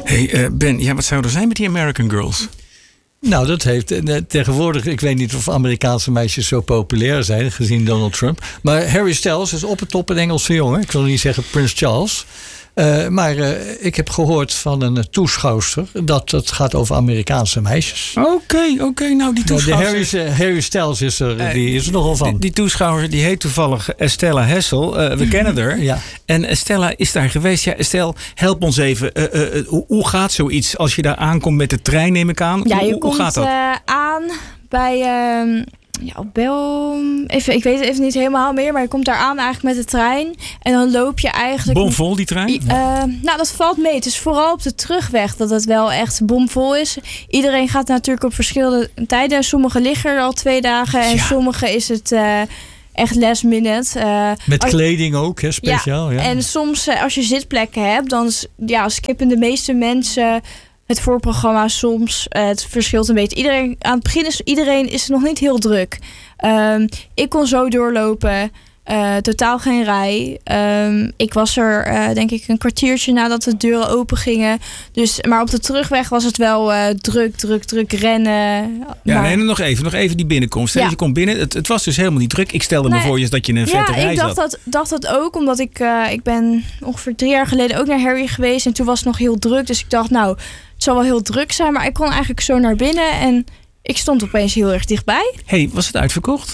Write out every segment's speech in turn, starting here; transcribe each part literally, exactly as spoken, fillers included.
Hey, uh, Ben, ja, wat zou er zijn met die American Girls? Nou, dat heeft uh, tegenwoordig... Ik weet niet of Amerikaanse meisjes zo populair zijn, gezien Donald Trump. Maar Harry Styles is op het top een Engelse jongen. Ik wil niet zeggen Prins Charles. Uh, maar uh, ik heb gehoord van een uh, toeschouwster dat het gaat over Amerikaanse meisjes. Oké, okay, oké. Okay, nou, die toeschouwer... Uh, Harry, uh, Harry Styles is er, uh, die is er nogal van. Die, die toeschouwer die heet toevallig Estella Hessel. Uh, we kennen haar. Ja. En Estella is daar geweest. Ja, Estelle, help ons even. Uh, uh, hoe, hoe gaat zoiets als je daar aankomt met de trein, neem ik aan? Ja, je hoe, hoe komt gaat dat? Uh, aan bij... Uh, Ja, op Bel... Even, ik weet het even niet helemaal meer, maar je komt daar aan eigenlijk met de trein. En dan loop je eigenlijk... Bomvol, die trein? Uh, nou, dat valt mee. Het is vooral op de terugweg dat het wel echt bomvol is. Iedereen gaat natuurlijk op verschillende tijden. Sommigen liggen er al twee dagen en ja. Sommigen is het... Uh, echt last minute. Uh, Met kleding ook, hè, speciaal. Ja, ja. En soms uh, als je zitplekken hebt, dan ja, skippen de meeste mensen... Het voorprogramma soms, uh, het verschilt een beetje. Iedereen, aan het begin is iedereen is nog niet heel druk. Um, ik kon zo doorlopen. Uh, totaal geen rij. Um, ik was er uh, denk ik een kwartiertje nadat de deuren open gingen. Dus, maar op de terugweg was het wel uh, druk, druk, druk rennen. Ja, maar... nee, nog even, nog even die binnenkomst. Ja. Je komt binnen, het, het was dus helemaal niet druk. Ik stelde nee. me voor je dat je in een vette ja, rij ik dacht zat. Dat, dacht dat ook, omdat ik, uh, ik ben ongeveer drie jaar geleden ook naar Harry geweest. En toen was het nog heel druk. Dus ik dacht, nou, het zal wel heel druk zijn. Maar ik kon eigenlijk zo naar binnen en ik stond opeens heel erg dichtbij. Hey, was het uitverkocht?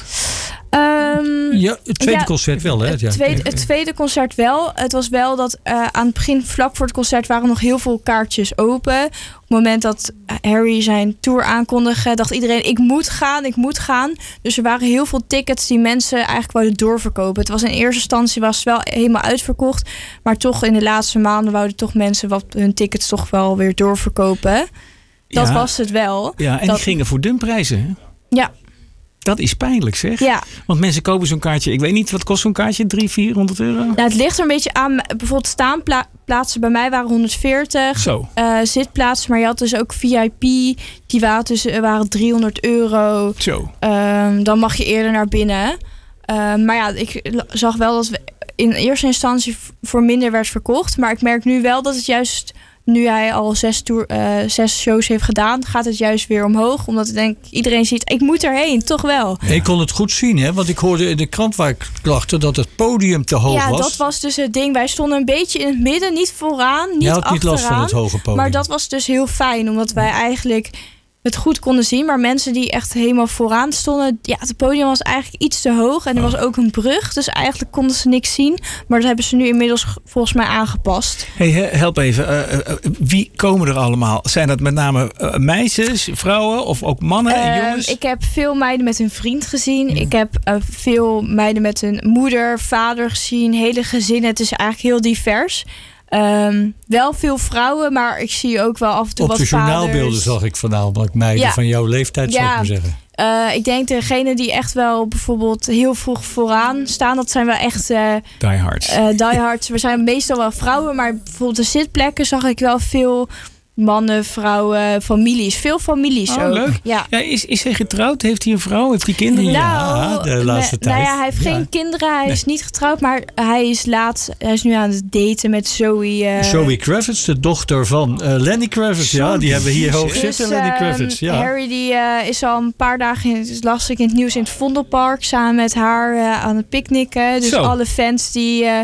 Um, ja, het tweede ja, concert wel, hè? Het tweede, het tweede concert wel. Het was wel dat uh, aan het begin, vlak voor het concert, waren nog heel veel kaartjes open. Op het moment dat Harry zijn tour aankondigde, dacht iedereen, ik moet gaan, ik moet gaan. Dus er waren heel veel tickets die mensen eigenlijk wilden doorverkopen. Het was in eerste instantie was het wel helemaal uitverkocht. Maar toch in de laatste maanden wouden toch mensen wat hun tickets toch wel weer doorverkopen. Dat ja, was het wel. Ja, en dat, die gingen voor dumprijzen, hè? Ja. Dat is pijnlijk, zeg. Ja. Want mensen kopen zo'n kaartje. Ik weet niet, wat kost zo'n kaartje? drie, vierhonderd euro? Nou, het ligt er een beetje aan. Bijvoorbeeld staanplaatsen bij mij waren honderdveertig. Zo. Uh, zitplaatsen, maar je had dus ook V I P. Die waren, dus, waren driehonderd euro. Zo. Um, dan mag je eerder naar binnen. Uh, maar ja, ik zag wel dat we in eerste instantie voor minder werd verkocht. Maar ik merk nu wel dat het juist... Nu hij al zes, tour, uh, zes shows heeft gedaan, gaat het juist weer omhoog. Omdat ik denk, iedereen ziet, ik moet erheen, toch wel. Ja. Ik kon het goed zien, hè? Want ik hoorde in de krant waar ik klachten dat het podium te hoog ja, was. Ja, dat was dus het ding. Wij stonden een beetje in het midden, niet vooraan, niet Je had achteraan. niet last van het hoge podium. Maar dat was dus heel fijn, omdat wij eigenlijk het goed konden zien. Maar mensen die echt helemaal vooraan stonden, ja, het podium was eigenlijk iets te hoog. En er was ook een brug, dus eigenlijk konden ze niks zien. Maar dat hebben ze nu inmiddels volgens mij aangepast. Hey, help even. Uh, uh, wie komen er allemaal? Zijn dat met name uh, meisjes, vrouwen of ook mannen uh, en jongens? Ik heb veel meiden met hun vriend gezien. Ja. Ik heb uh, veel meiden met hun moeder, vader gezien. Hele gezinnen. Het is eigenlijk heel divers. Um, wel veel vrouwen, maar ik zie ook wel af en toe Op wat de vaders. journaalbeelden zag ik voornamelijk meiden ja. van jouw leeftijd, zou ja. ik maar zeggen. Uh, ik denk degene die echt wel bijvoorbeeld heel vroeg vooraan staan, dat zijn wel echt uh, diehards. Uh, diehards. We zijn meestal wel vrouwen, maar bijvoorbeeld de zitplekken zag ik wel veel mannen, vrouwen, families. Veel families oh, ook. Leuk. Ja. Ja, is, is hij getrouwd? Heeft hij een vrouw? Heeft hij kinderen? Nou, ja, de laatste ne, tijd. Nou ja, hij heeft ja. geen kinderen. Hij nee. is niet getrouwd, maar hij is laat. Hij is nu aan het daten met Zoe. Uh, Zoe Kravitz, de dochter van uh, Lenny Kravitz. Zo, ja, die hebben we hier hoog dus, zitten, Lenny Kravitz. Ja. Harry die uh, is al een paar dagen, in, las ik in het nieuws, in het Vondelpark samen met haar uh, aan het picknicken. Dus Zo. alle fans die, uh,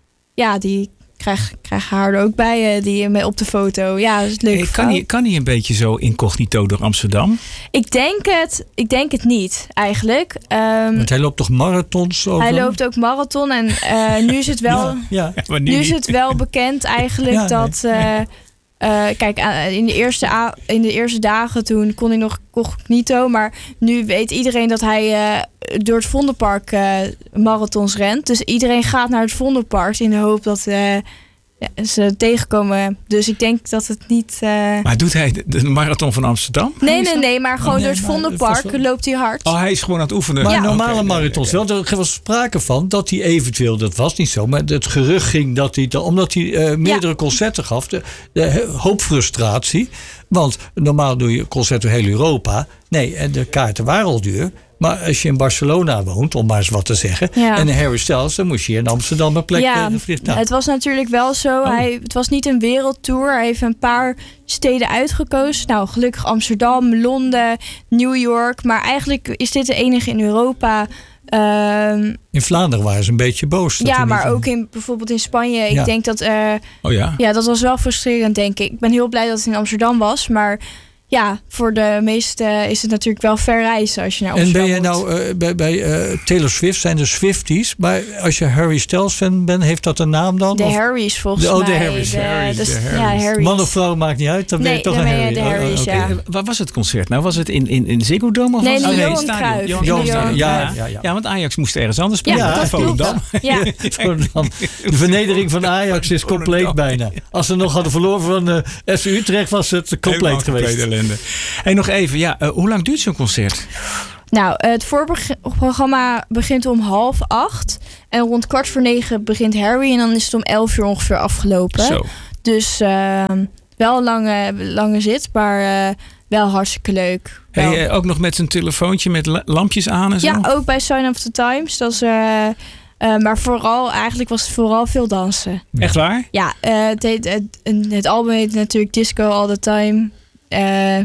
ja, die krijg, krijg haar er ook bij, uh, die mee op de foto. Ja, dat is leuk. Hey, kan, hij, kan hij een beetje zo incognito door Amsterdam? Ik denk het, ik denk het niet, eigenlijk. Um, Want hij loopt toch marathons? Ook hij dan? loopt ook marathon en uh, nu is het wel, ja, ja. Ja, nu is het wel bekend eigenlijk ja, dat... Uh, Uh, kijk, in de, eerste a- in de eerste dagen toen kon hij nog cognito. Maar nu weet iedereen dat hij uh, door het Vondelpark uh, marathons rent. Dus iedereen gaat naar het Vondelpark in de hoop dat uh, ja, ze tegenkomen. Dus ik denk dat het niet... Uh... Maar doet hij de, de marathon van Amsterdam? Nee, nee, nee. Maar gewoon oh, door nee, het Vondelpark wel... loopt hij hard. Oh, hij is gewoon aan het oefenen. Maar ja. normale okay, marathons ja, ja. wel. Er was sprake van dat hij eventueel, dat was niet zo, maar het gerucht ging dat hij, omdat hij uh, meerdere ja. concerten gaf, de, de hoop frustratie. Want normaal doe je concerten door heel Europa. Nee, en de kaarten waren al duur. Maar als je in Barcelona woont, om maar eens wat te zeggen. Ja. En Harry Styles, dan moest je in Amsterdam een plek Ja, gevliegd. Nou, het was natuurlijk wel zo. Oh. Hij, het was niet een wereldtour. Hij heeft een paar steden uitgekozen. Nou, gelukkig Amsterdam, Londen, New York. Maar eigenlijk is dit de enige in Europa. Um, in Vlaanderen waren ze een beetje boos. Ja, maar ook in, bijvoorbeeld in Spanje. Ik ja. denk dat... Uh, oh ja? Ja, dat was wel frustrerend, denk ik. Ik ben heel blij dat het in Amsterdam was. Maar ja, voor de meesten is het natuurlijk wel ver reizen als je naar Amsterdam En ben je moet. nou uh, bij, bij uh, Taylor Swift zijn de Swifties. Maar als je Harry Styles fan bent, heeft dat een naam dan? De of? Harrys volgens de, oh, mij. De Harrys. De, Harrys, de, de Harrys. Ja, Harrys. Man of vrouw maakt niet uit, dan ben nee, je toch dan een ben je Harry. de Harrys, oh, okay. ja. Uh, waar was het concert? Nou, was het in, in, in Ziggo Dome? Of Nee, was in het de oh, Johan stadion? Cruijff. Johan In de Cruijff. Johan ja, Cruijff. ja, ja. Ja, want Ajax moest ergens anders spelen. Ja, dat Volendam. klopt. Ja. De vernedering van Ajax is compleet bijna. Als ze nog hadden verloren van uh, F C Utrecht, was het compleet Helemaal geweest. compleet ellende. Hey, nog even, ja, uh, hoe lang duurt zo'n concert? Nou, het voorprogramma begint om half acht. En rond kwart voor negen begint Harry. En dan is het om elf uur ongeveer afgelopen. Zo. Dus uh, wel een lange, lange zit, maar uh, wel hartstikke leuk. Wel. Hey, uh, ook nog met zijn telefoontje met la- lampjes aan en zo? Ja, ook bij Sign of the Times. Dat is, uh, uh, maar vooral, eigenlijk was het vooral veel dansen. Echt waar? Ja, uh, het, heet, het, het album heet natuurlijk Disco All the Time. Uh,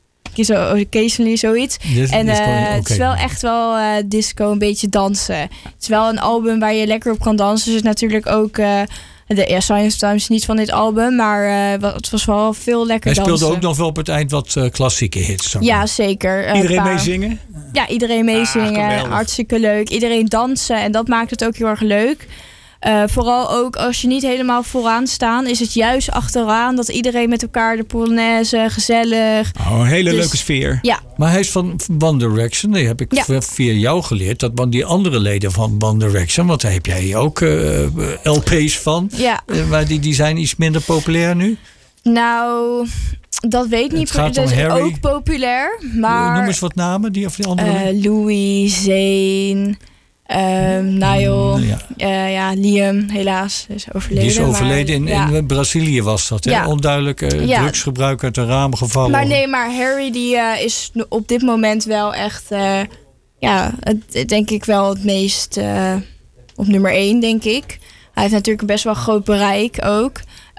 Zo, occasionally zoiets. Dit, en uh, dit okay. het is wel echt wel uh, disco, een beetje dansen. Het is wel een album waar je lekker op kan dansen. Dus het is natuurlijk ook... Uh, de ja, Science Times niet van dit album, maar uh, het was wel veel lekker dansen. Hij speelde ook nog wel op het eind wat uh, klassieke hits. Zo. Ja, zeker. Uh, iedereen paar... meezingen? Ja, iedereen meezingen. Ah, hartstikke leuk. Iedereen dansen en dat maakt het ook heel erg leuk. Uh, vooral ook als je niet helemaal vooraan staat, is het juist achteraan dat iedereen met elkaar de Polonaise, gezellig. Oh, een hele dus, leuke sfeer. Ja. Maar hij is van One Direction, die heb ik ja. via jou geleerd. Dat die andere leden van One Direction, want daar heb jij ook uh, L P's van. Ja. Uh, maar die, die zijn iets minder populair nu? Nou, dat weet ik niet. Het dat is Harry. ook populair. Maar, noem eens wat namen, die of die andere. Uh, Louis, Zayn. Um, Niall, ja. Uh, ja, Liam, helaas, is overleden. Die is overleden. Maar, in, ja. in Brazilië was dat, hè? Ja. Onduidelijk uh, ja. drugsgebruik uit een raam gevallen. Maar nee, maar Harry die uh, is op dit moment wel echt, uh, ja, het, denk ik wel het meest uh, op nummer één, denk ik. Hij heeft natuurlijk best wel groot bereik ook.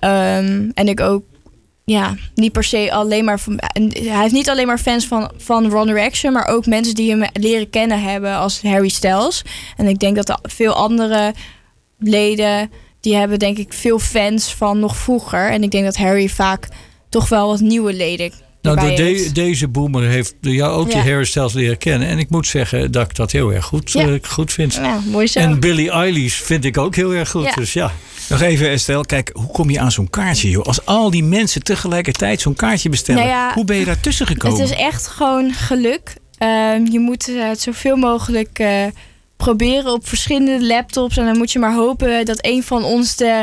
Um, en ik ook, ja, niet per se alleen maar... Van, hij heeft niet alleen maar fans van, van One Direction, maar ook mensen die hem leren kennen hebben als Harry Styles. En ik denk dat de veel andere leden, die hebben denk ik veel fans van nog vroeger. En ik denk dat Harry vaak toch wel wat nieuwe leden Nou, door de, deze boomer heeft jou ook ja. die Harry Styles leren kennen. En ik moet zeggen dat ik dat heel erg goed, ja. uh, goed vind. Ja, mooi zo. En Billie Eilish vind ik ook heel erg goed. Ja. Dus ja. Nog even Estelle, kijk, hoe kom je aan zo'n kaartje, joh? Als al die mensen tegelijkertijd zo'n kaartje bestellen, nou ja, hoe ben je daar tussen gekomen? Het is echt gewoon geluk. Uh, je moet het zoveel mogelijk uh, proberen op verschillende laptops. En dan moet je maar hopen dat een van ons de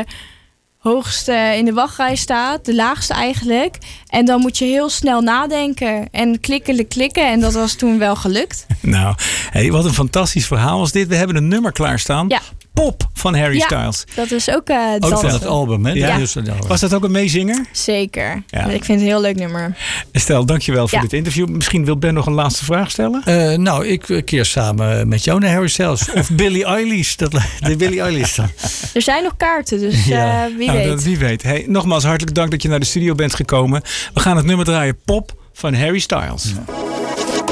hoogste in de wachtrij staat. De laagste eigenlijk. En dan moet je heel snel nadenken. En klikken, klikken. En dat was toen wel gelukt. Nou, hey, wat een fantastisch verhaal was dit. We hebben een nummer klaarstaan. Ja. Pop van Harry ja, Styles. Dat is ook uh, ook van het album, hè? Ja. Dus, uh, was dat ook een meezinger? Zeker. Ja. Ik vind het een heel leuk nummer. Estelle, dankjewel voor ja. dit interview. Misschien wil Ben nog een laatste vraag stellen? Uh, nou, ik keer samen met jou naar Harry Styles. Of Billie Eilish. Dat, de Billie Eilish dan. Er zijn nog kaarten, dus ja. uh, wie nou, weet. Dat, wie weet. Hey, nogmaals, hartelijk dank dat je naar de studio bent gekomen. We gaan het nummer draaien. Pop van Harry Styles. Ja.